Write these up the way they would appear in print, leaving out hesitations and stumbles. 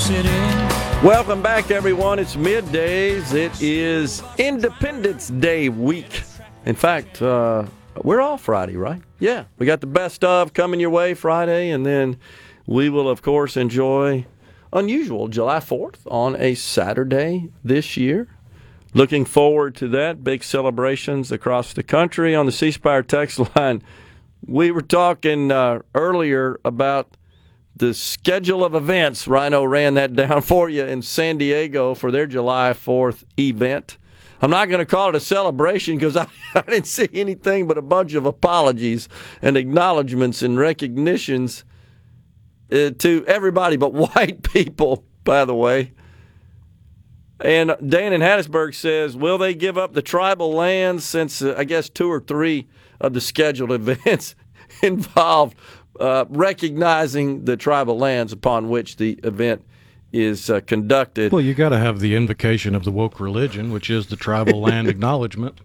City. Welcome back, everyone. It's middays. It is Independence Day week. In fact, we're off Friday, right? Yeah. We got the best of coming your way Friday, and then we will, of course, enjoy unusual July 4th on a Saturday this year. Looking forward to that. Big celebrations across the country. On the C Spire text line, we were talking earlier about the schedule of events. Rhino ran that down for you in San Diego for their July 4th event. I'm not going to call it a celebration because I didn't see anything but a bunch of apologies and acknowledgments and recognitions to everybody but white people, by the way. And Dan in Hattiesburg says, will they give up the tribal lands since, I guess, 2 or 3 of the scheduled events involve recognizing the tribal lands upon which the event is conducted? Well, you got to have the invocation of the woke religion, which is the tribal land acknowledgement.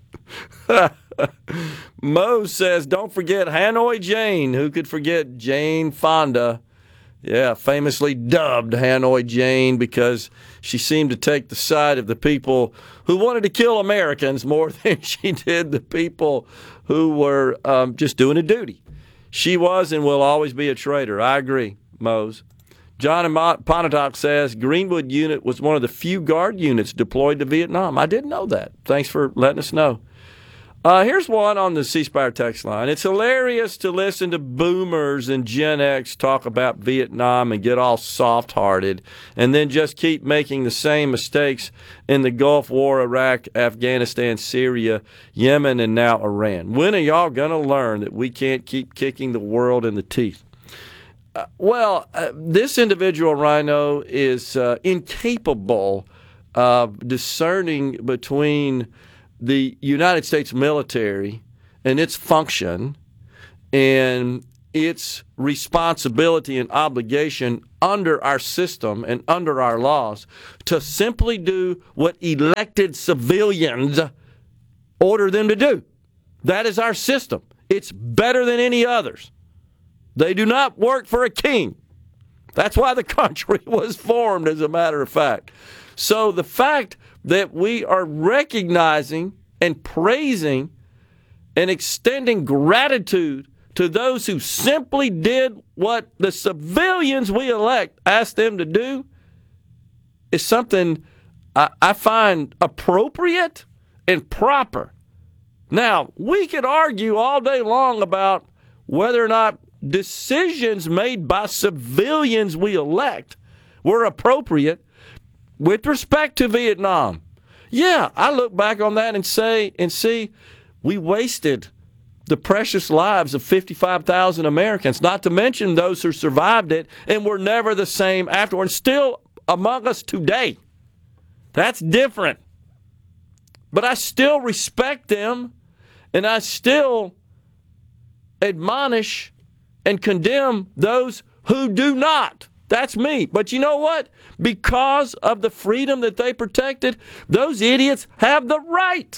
Mo says, don't forget Hanoi Jane. Who could forget Jane Fonda? Yeah, famously dubbed Hanoi Jane because she seemed to take the side of the people who wanted to kill Americans more than she did the people who were just doing a duty. She was and will always be a traitor. I agree, Mose. John in Pontotoc says Greenwood unit was one of the few guard units deployed to Vietnam. I didn't know that. Thanks for letting us know. Here's one on the C Spire text line. It's hilarious to listen to boomers and Gen X talk about Vietnam and get all soft-hearted and then just keep making the same mistakes in the Gulf War, Iraq, Afghanistan, Syria, Yemen, and now Iran. When are y'all going to learn that we can't keep kicking the world in the teeth? This individual, Rhino, is incapable of discerning between the United States military and its function and its responsibility and obligation under our system and under our laws to simply do what elected civilians order them to do. That is our system. It's better than any others. They do not work for a king. That's why the country was formed, as a matter of fact. So the fact that we are recognizing and praising and extending gratitude to those who simply did what the civilians we elect asked them to do is something I find appropriate and proper. Now, we could argue all day long about whether or not decisions made by civilians we elect were appropriate with respect to Vietnam. Yeah, I look back on that and see we wasted the precious lives of 55,000 Americans, not to mention those who survived it and were never the same afterward, still among us today. That's different. But I still respect them, and I still admonish and condemn those who do not. That's me. But you know what? Because of the freedom that they protected, those idiots have the right,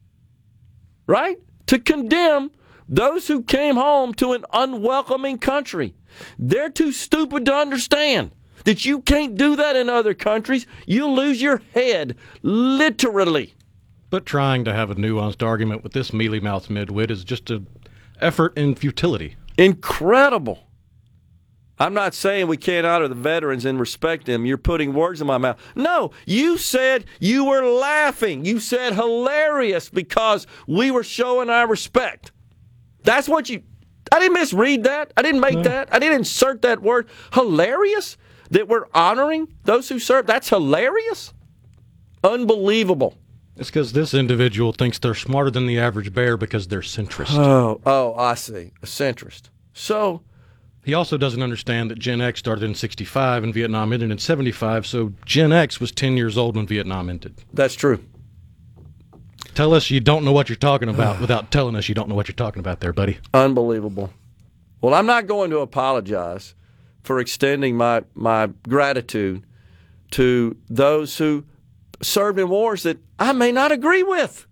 to condemn those who came home to an unwelcoming country. They're too stupid to understand that you can't do that in other countries. You'll lose your head, literally. But trying to have a nuanced argument with this mealy-mouthed midwit is just an effort in futility. Incredible. I'm not saying we can't honor the veterans and respect them. You're putting words in my mouth. No, you said you were laughing. You said hilarious because we were showing our respect. That's what you... I didn't misread that. I didn't make that. I didn't insert that word. Hilarious? That we're honoring those who serve? That's hilarious? Unbelievable. It's because this individual thinks they're smarter than the average bear because they're centrist. Oh, I see. A centrist. So... He also doesn't understand that Gen X started in 65 and Vietnam ended in 75, so Gen X was 10 years old when Vietnam ended. That's true. Tell us you don't know what you're talking about without telling us you don't know what you're talking about there, buddy. Unbelievable. Well, I'm not going to apologize for extending my gratitude to those who served in wars that I may not agree with.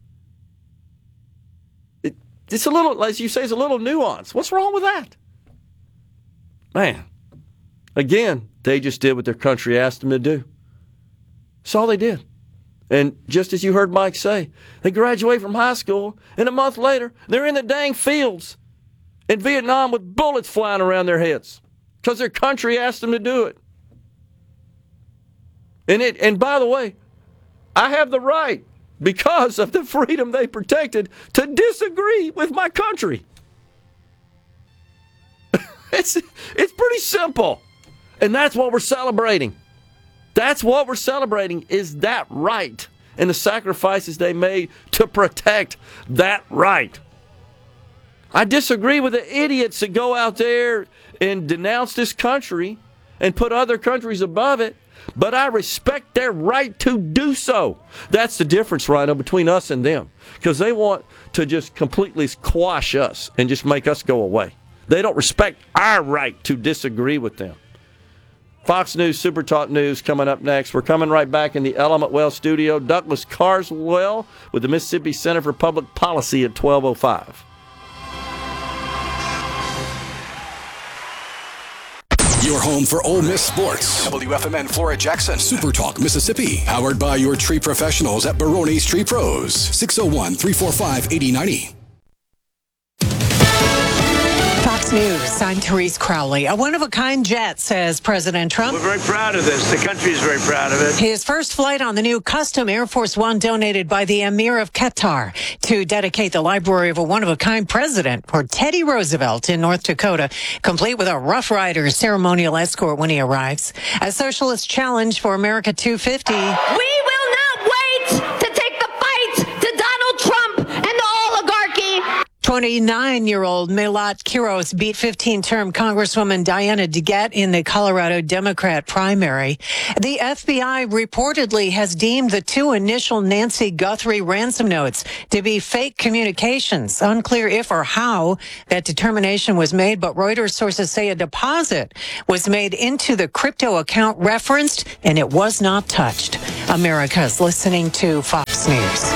It's a little, as you say, it's a little nuance. What's wrong with that? Man, again, They just did what their country asked them to do. That's all they did. And just as you heard Mike say, they graduate from high school, and a month later, they're in the dang fields in Vietnam with bullets flying around their heads because their country asked them to do it. And by the way, I have the right, because of the freedom they protected, to disagree with my country. It's pretty simple. And that's what we're celebrating. That's what we're celebrating, is that right and the sacrifices they made to protect that right. I disagree with the idiots that go out there and denounce this country and put other countries above it, but I respect their right to do so. That's the difference, Rhino, between us and them, because they want to just completely squash us and just make us go away. They don't respect our right to disagree with them. Fox News Super Talk News coming up next. We're coming right back in the Element Well studio. Douglas Carswell with the Mississippi Center for Public Policy at 12:05. Your home for Ole Miss sports. WFMN Flora Jackson. Super Talk Mississippi. Powered by your tree professionals at Barone's Tree Pros. 601-345-8090. Fox News, I'm Therese Crowley. A one-of-a-kind jet, says President Trump. We're very proud of this. The country is very proud of it. His first flight on the new custom Air Force One donated by the Emir of Qatar to dedicate the library of a one-of-a-kind president for Teddy Roosevelt in North Dakota, complete with a Rough Rider ceremonial escort when he arrives. A socialist challenge for America 250. We will not wait to take the fight to Donald Trump and the oligarchy. 29-year-old Milat Quiros beat 15-term Congresswoman Diana DeGette in the Colorado Democrat primary. The FBI reportedly has deemed the two initial Nancy Guthrie ransom notes to be fake communications. Unclear if or how that determination was made, but Reuters sources say a deposit was made into the crypto account referenced, and it was not touched. America's listening to Fox News.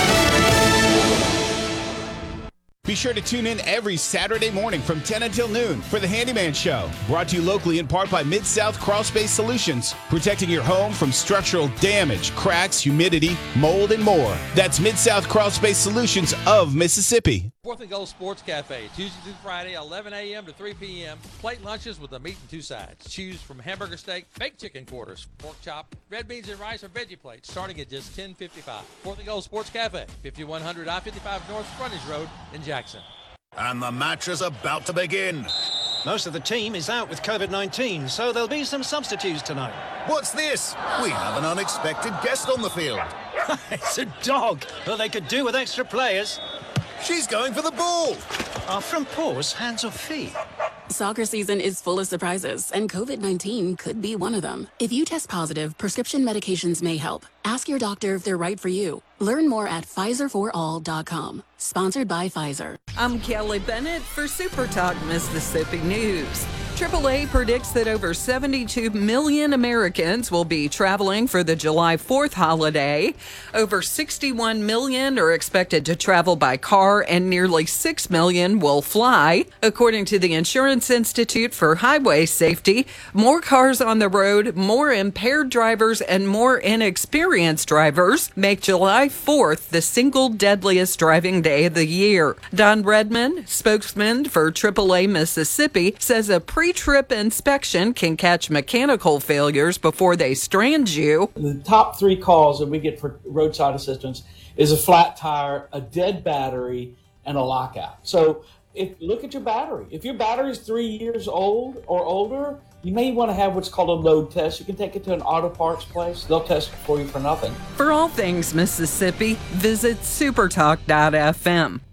Be sure to tune in every Saturday morning from 10 until noon for The Handyman Show. Brought to you locally in part by Mid-South Crawlspace Solutions, protecting your home from structural damage, cracks, humidity, mold, and more. That's Mid-South Crawlspace Solutions of Mississippi. Fourth and Goal Sports Cafe, Tuesday through Friday, 11 a.m. to 3 p.m. Plate lunches with a meat and two sides. Choose from hamburger steak, baked chicken quarters, pork chop, red beans and rice, or veggie plates, starting at just $10.55. Fourth and Goal Sports Cafe, 5100 I-55 North Frontage Road in Jackson. And the match is about to begin. Most of the team is out with COVID-19, so there'll be some substitutes tonight. What's this? We have an unexpected guest on the field. It's a dog. Well, they could do with extra players. She's going for the ball. Are front paws hands or feet? Soccer season is full of surprises, and COVID-19 could be one of them. If you test positive, prescription medications may help. Ask your doctor if they're right for you. Learn more at PfizerForAll.com. Sponsored by Pfizer. I'm Kelly Bennett for Super Talk Mississippi News. AAA predicts that over 72 million Americans will be traveling for the July 4th holiday. Over 61 million are expected to travel by car, and nearly 6 million will fly. According to the Insurance Institute for Highway Safety, more cars on the road, more impaired drivers, and more inexperienced drivers make July 4th the single deadliest driving day of the year. Don Redmond, spokesman for AAA Mississippi, says a pre-trip inspection can catch mechanical failures before they strand you. The top three calls that we get for roadside assistance is a flat tire, a dead battery, and a lockout. So look at your battery. If your battery is 3 years old or older, you may want to have what's called a load test. You can take it to an auto parts place. They'll test it for you for nothing. For all things Mississippi, visit supertalk.fm.